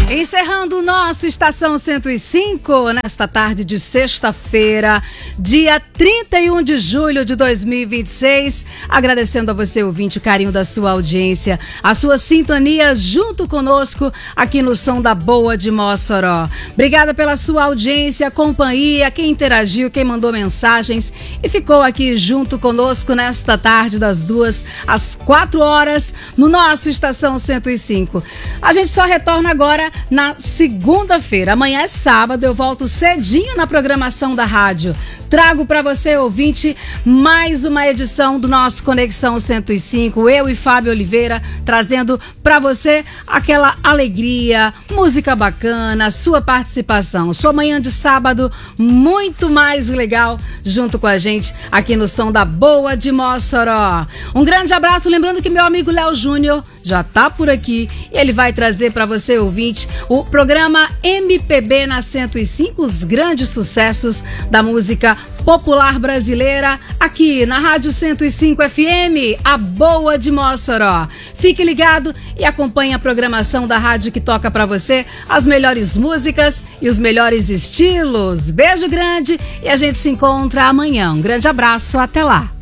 Encerrando o nosso Estação 105, nesta tarde de sexta-feira, dia 31 de julho de 2026. Agradecendo a você, ouvinte, o carinho da sua audiência, a sua sintonia junto conosco aqui no Som da Boa de Mossoró. Obrigada pela sua audiência, companhia, quem interagiu, quem mandou mensagens e ficou aqui junto conosco nesta tarde das 2 às 4 horas no nosso Estação 105. A gente só retorna agora na segunda-feira. Amanhã é sábado, eu volto cedinho na programação da rádio. Trago para você, ouvinte, mais uma edição do nosso Conexão 105. Eu e Fábio Oliveira trazendo para você aquela alegria, música bacana, sua participação. Sua manhã de sábado muito mais legal junto com a gente aqui no Som da Boa de Mossoró. Um grande abraço, lembrando que meu amigo Léo Júnior já tá por aqui e ele vai trazer para você, ouvinte, o programa MPB na 105, os grandes sucessos da música popular brasileira, aqui na Rádio 105 FM, a Boa de Mossoró. Fique ligado e acompanhe a programação da rádio que toca para você as melhores músicas e os melhores estilos. Beijo grande e a gente se encontra amanhã. Um grande abraço, até lá.